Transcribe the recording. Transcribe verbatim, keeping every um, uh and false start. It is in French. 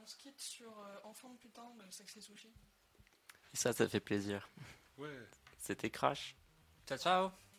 se quitte sur euh, Enfant de putain de Sexy Sushi. Et ça, ça fait plaisir. Ouais. C'était Crash. Ciao, ciao.